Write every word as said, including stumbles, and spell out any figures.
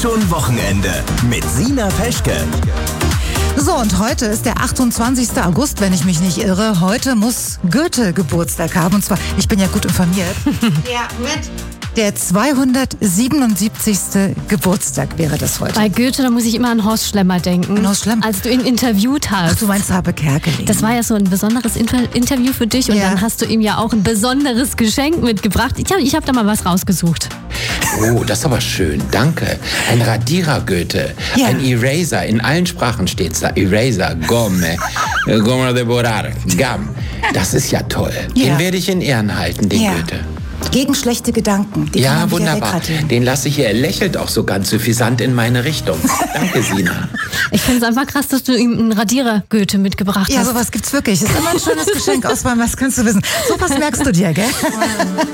schon Wochenende mit Sina Peschke. So, und heute ist der achtundzwanzigster August, wenn ich mich nicht irre. Heute muss Goethe Geburtstag haben. Und zwar, ich bin ja gut informiert. Ja, mit der zweihundertsiebenundsiebzigste Geburtstag wäre das heute. Bei Goethe, da muss ich immer an Horst Schlemmer denken. An Horst Schlemmer? Als du ihn interviewt hast. Ach, du meinst Habe Kerkeling. Das war ja so ein besonderes Inter- Interview für dich und Ja. dann hast du ihm ja auch ein besonderes Geschenk mitgebracht. Ich habe ich hab da mal was rausgesucht. Oh, das ist aber schön, danke. Ein Radierer Goethe, Ja. ein Eraser, in allen Sprachen steht's da. Eraser, Gomme, Gomme de Borar, Gam. Das ist ja toll. Ja. Den werde ich in Ehren halten, den Ja. Goethe. Gegen schlechte Gedanken. Die kann Ja, man wieder wunderbar. wegradieren. Den lasse ich hier. Er lächelt auch so ganz suffisant in meine Richtung. Danke, Sina. Ich finde es einfach krass, dass du ihm einen Radierer Goethe mitgebracht Ja, hast. sowas gibt's wirklich. Ist immer ein schönes Geschenk auswählen, was kannst du wissen. Sowas merkst du dir, gell?